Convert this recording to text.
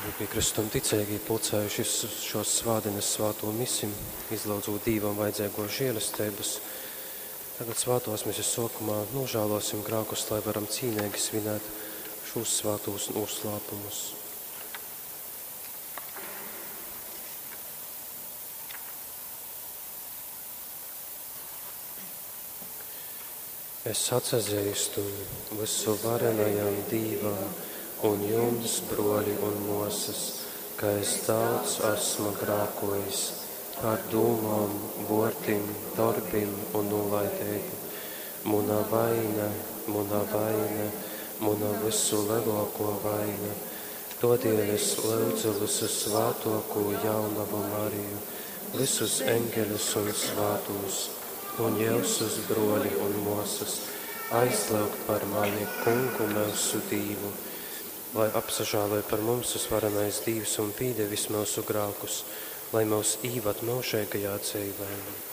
Pie krustuma ticēji pulcējušies šos svādienas svāto misim, izlaudzot Dīvam vajadzīgo žēlastības. Tagad svātos mēs sokumā nožēlosim grākus, lai varam cīnīgi svinēt šos svātos noslēpumus. Es atsazīstu visu varenajam Dīvam un jums, broļi un mosas, ka es daudz esmu grākojis par dūmām, vortim, darbim un nolaidēm. Muna vaina, muna visu lielāko vaina. Dodieties lūdzu visu svātoko jaunavu Mariju, visus eņģeļus un svātos, un jūsus broļi un mosas, aizlūgt par mani kungu mūsu Dīvu, lai apsažālē par mums visvarenais Dievs un pīdevis mūsu grākus, lai mūs īvat mūžīgajā dzīvē.